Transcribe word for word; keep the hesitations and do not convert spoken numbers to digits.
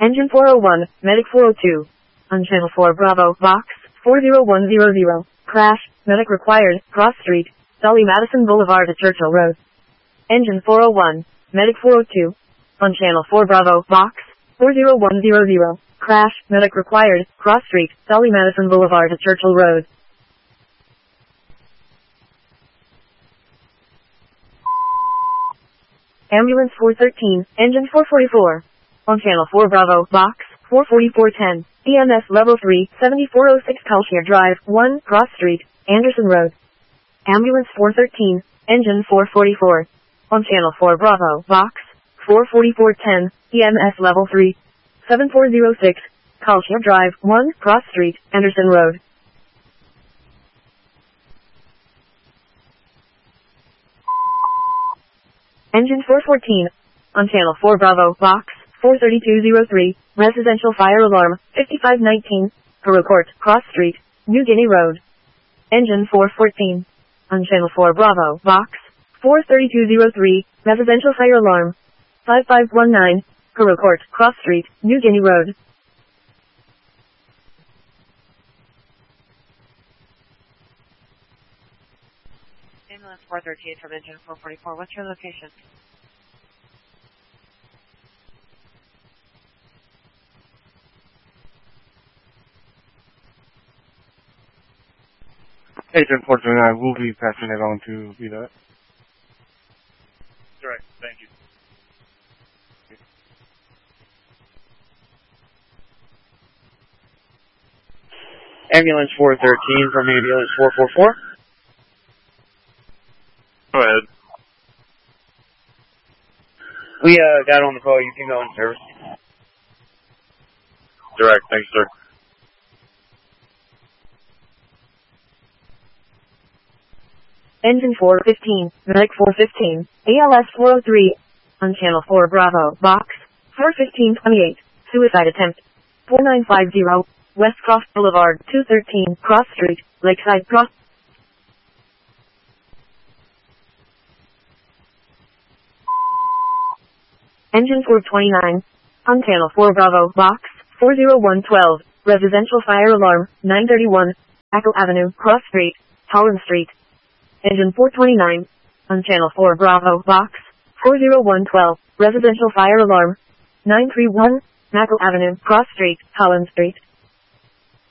Engine four oh one, Medic four oh two. On Channel four Bravo, Box, four oh one hundred. Crash, Medic required, Cross Street, Sully Madison Boulevard to Churchill Road. Engine four oh one, Medic four oh two. On Channel four Bravo, Box, four oh one hundred. Crash, Medic required, Cross Street, Sully Madison Boulevard to Churchill Road. Ambulance four thirteen, Engine four forty-four. On Channel four Bravo, Box, four forty-four ten, E M S Level three, seventy-four oh six Culshire Drive, one, Cross Street, Anderson Road. Ambulance four thirteen, Engine four forty-four. On Channel four Bravo, Box, four forty-four ten, E M S Level three, seventy-four oh six, Culshire Drive, one, Cross Street, Anderson Road. Engine four fourteen. On Channel four Bravo, Box, four thirty-two oh three, Residential Fire Alarm, fifty-five nineteen, Peru Court, Cross Street, New Guinea Road. Engine four fourteen. On Channel four Bravo, Box, four thirty-two oh three, Residential Fire Alarm, fifty-five nineteen, Peru Court, Cross Street, New Guinea Road. Ambulance four thirteen from Engine four forty-four. What's your location? Agent four twenty-nine will be passing it on to V DOT. Direct, thank you. Ambulance four thirteen from Ambulance four forty-four. Go ahead. We uh, got on the call. You can go in service. Direct, thanks, sir. Engine four fifteen, Medic four fifteen, A L S four oh three. On Channel four Bravo, Box, four fifteen twenty-eight, Suicide Attempt, four nine five zero, West Cross Boulevard, two thirteen, Cross Street, Lakeside Cross. Engine four twenty-nine. On Channel four Bravo, Box, four oh one twelve, Residential Fire Alarm, nine thirty-one, Echo Avenue, Cross Street, Holland Street. Engine four twenty-nine. On Channel four Bravo, Box, four oh one twelve, Residential Fire Alarm, nine thirty-one, Mackle Avenue, Cross Street, Holland Street.